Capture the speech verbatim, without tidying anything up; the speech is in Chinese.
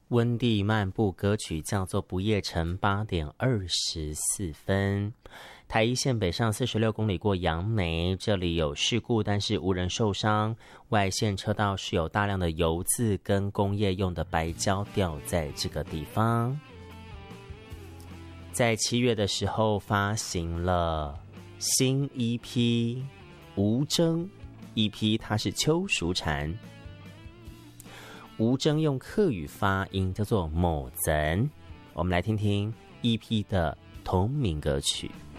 温蒂漫步歌曲叫做《不夜城》，八点二十四分。台一线北上四十六公里过杨梅，这里有事故，但是无人受伤。外线车道是有大量的油渍跟工业用的白胶掉在这个地方。在七月的时候发行了新 E P 吴征 E P， 它是秋熟蝉。吴征用客语发音叫做某曾，我们来听听 E P 的同名歌曲。